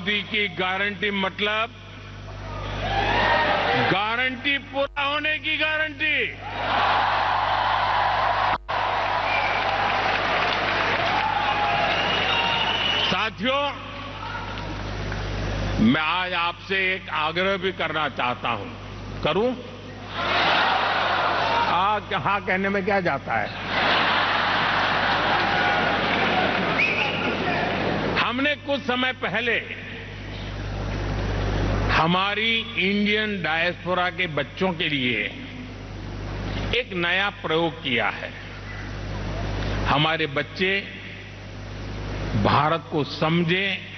मोदी की गारंटी मतलब गारंटी पूरा होने की गारंटी। साथियों, मैं आज आपसे एक आग्रह भी करना चाहता हूं। करूं? हाँ कहने में क्या जाता है। हमने कुछ समय पहले हमारी इंडियन डायस्पोरा के बच्चों के लिए एक नया प्रयोग किया है। हमारे बच्चे भारत को समझें,